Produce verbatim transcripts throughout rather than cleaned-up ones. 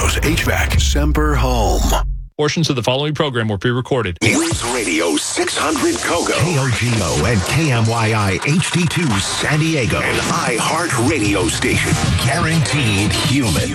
Windows, H V A C, Semper Home. Portions of the following program were pre-recorded. News Radio six hundred Kogo. K O G O and K M Y I H D two San Diego. An iHeart radio station. Guaranteed human.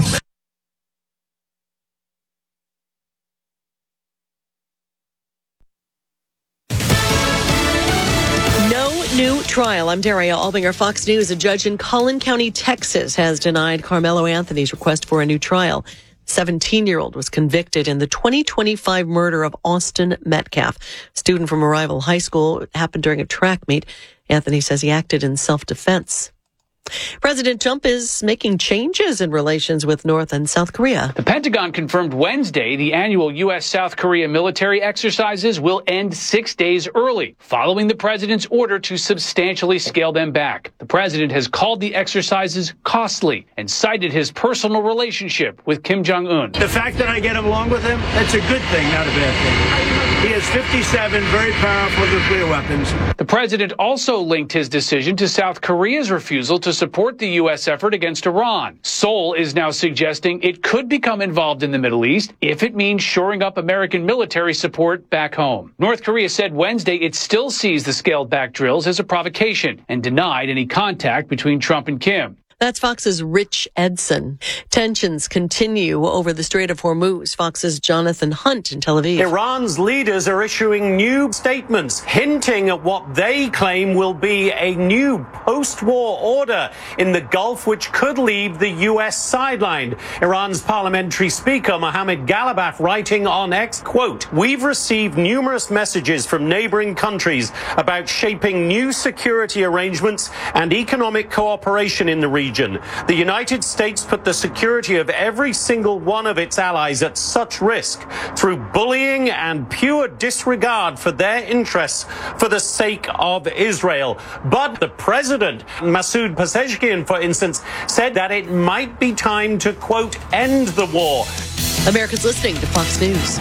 New trial. I'm Daria Albinger, Fox News. A judge in Collin County, Texas, has denied Carmelo Anthony's request for a new trial. seventeen-year-old was convicted in the twenty twenty-five murder of Austin Metcalf, student from a rival high school. It happened during a track meet. Anthony says he acted in self-defense. President Trump is making changes in relations with North and South Korea. The Pentagon confirmed Wednesday the annual U S South Korea military exercises will end six days early, following the president's order to substantially scale them back. The president has called the exercises costly and cited his personal relationship with Kim Jong-un. The fact that I get along with him, that's a good thing, not a bad thing. He has fifty-seven very powerful nuclear weapons. The president also linked his decision to South Korea's refusal to support the U S effort against Iran. Seoul is now suggesting it could become involved in the Middle East if it means shoring up American military support back home. North Korea said Wednesday it still sees the scaled-back drills as a provocation and denied any contact between Trump and Kim. That's Fox's Rich Edson. Tensions continue over the Strait of Hormuz. Fox's Jonathan Hunt in Tel Aviv. Iran's leaders are issuing new statements hinting at what they claim will be a new post-war order in the Gulf, which could leave the U S sidelined. Iran's parliamentary speaker, Mohammed Ghalibaf, writing on X, quote, "We've received numerous messages from neighboring countries about shaping new security arrangements and economic cooperation in the region. The United States put the security of every single one of its allies at such risk through bullying and pure disregard for their interests for the sake of Israel." But the president, Masoud Pezeshkian, for instance, said that it might be time to, quote, end the war. America's listening to Fox News.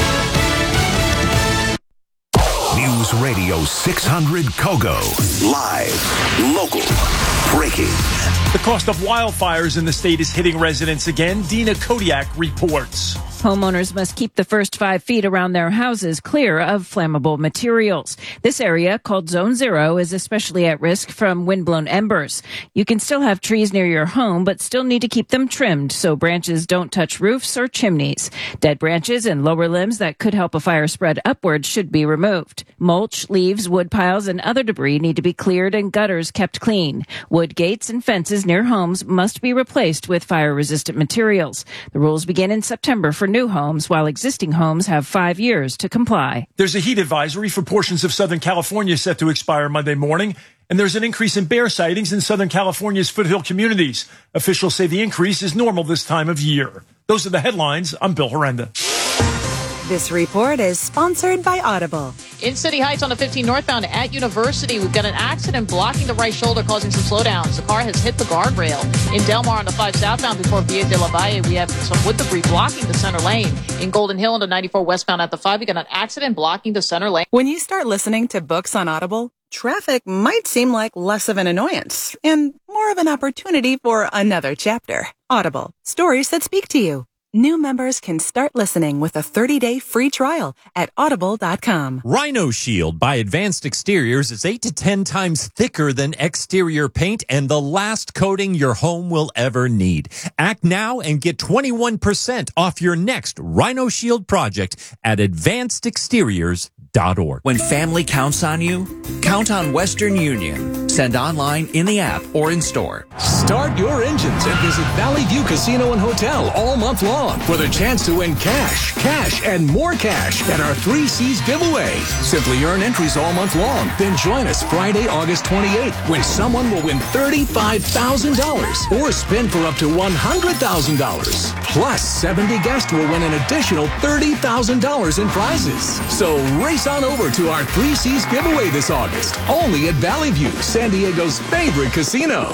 News Radio six hundred Kogo. Live, local, breaking. The cost of wildfires in the state is hitting residents again. Dina Kodiak reports. Homeowners must keep the first five feet around their houses clear of flammable materials. This area, called Zone Zero, is especially at risk from windblown embers. You can still have trees near your home, but still need to keep them trimmed so branches don't touch roofs or chimneys. Dead branches and lower limbs that could help a fire spread upward should be removed. Mulch, leaves, wood piles, and other debris need to be cleared and gutters kept clean. Wood gates and fences near homes must be replaced with fire-resistant materials. The rules begin in September for new homes, while existing homes have five years to comply. There's a heat advisory for portions of Southern California set to expire Monday morning, and there's an increase in bear sightings in Southern California's foothill communities. Officials say the increase is normal this time of year. Those are the headlines. I'm Bill Horrenda. This report is sponsored by Audible. In City Heights on the fifteen northbound at University, we've got an accident blocking the right shoulder, causing some slowdowns. The car has hit the guardrail. In Del Mar on the five southbound before Villa de la Valle, we have some wood debris blocking the center lane. In Golden Hill on the ninety-four westbound at the five, we got an accident blocking the center lane. When you start listening to books on Audible, traffic might seem like less of an annoyance and more of an opportunity for another chapter. Audible, stories that speak to you. New members can start listening with a thirty-day free trial at audible dot com. Rhino Shield by Advanced Exteriors is eight to ten times thicker than exterior paint and the last coating your home will ever need. Act now and get twenty-one percent off your next Rhino Shield project at advanced exteriors dot org. When family counts on you, count on Western Union. Send online, in the app, or in store. Start your engines and visit Valley View Casino and Hotel all month long for the chance to win cash, cash, and more cash at our Three C's giveaway. Simply earn entries all month long. Then join us Friday, August twenty-eighth, when someone will win thirty-five thousand dollars or spin for up to one hundred thousand dollars. Plus, seventy guests will win an additional thirty thousand dollars in prizes. So race on over to our Three C's giveaway this August, only at Valley View, San Diego's favorite casino.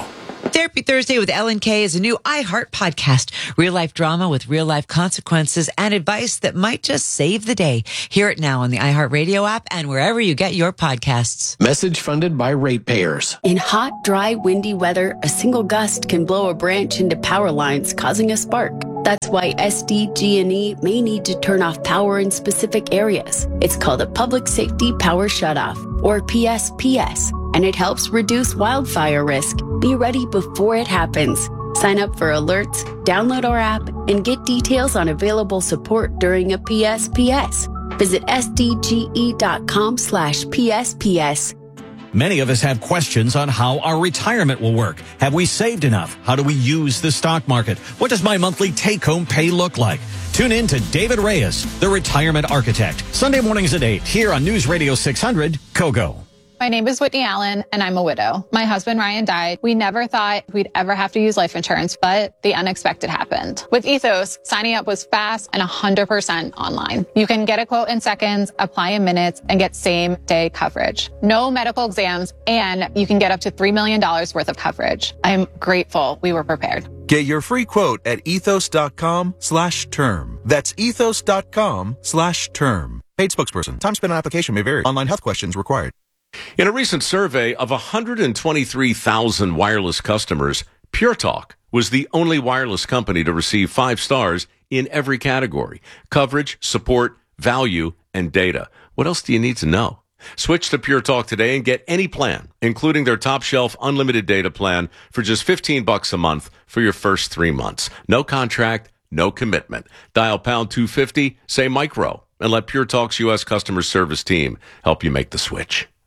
Therapy Thursday with Ellen Kay is a new iHeart podcast. Real-life drama with real-life consequences and advice that might just save the day. Hear it now on the iHeart Radio app and wherever you get your podcasts. Message funded by ratepayers. In hot, dry, windy weather, a single gust can blow a branch into power lines, causing a spark. That's why S D G and E may need to turn off power in specific areas. It's called a Public Safety Power Shutoff, or P S P S, and it helps reduce wildfire risk. Be ready before it happens. Sign up for alerts, download our app, and get details on available support during a P S P S. Visit sdge.com slash PSPS. Many of us have questions on how our retirement will work. Have we saved enough? How do we use the stock market? What does my monthly take-home pay look like? Tune in to David Reyes, the Retirement Architect, Sunday mornings at eight here on News Radio six hundred, Kogo. My name is Whitney Allen, and I'm a widow. My husband, Ryan, died. We never thought we'd ever have to use life insurance, but the unexpected happened. With Ethos, signing up was fast and one hundred percent online. You can get a quote in seconds, apply in minutes, and get same-day coverage. No medical exams, and you can get up to three million dollars worth of coverage. I'm grateful we were prepared. Get your free quote at ethos.com slash term. That's ethos.com slash term. Paid spokesperson. Time spent on application may vary. Online health questions required. In a recent survey of one hundred twenty-three thousand wireless customers, Pure Talk was the only wireless company to receive five stars in every category: coverage, support, value, and data. What else do you need to know? Switch to Pure Talk today and get any plan, including their top shelf unlimited data plan, for just fifteen bucks a month for your first three months. No contract, no commitment. Dial pound two fifty, say micro, and let Pure Talk's U S customer service team help you make the switch.